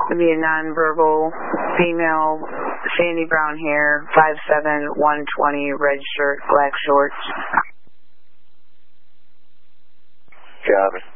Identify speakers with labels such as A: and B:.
A: It'd be a nonverbal female, sandy brown hair, 5'7", 120, red shirt, black shorts.
B: Copy.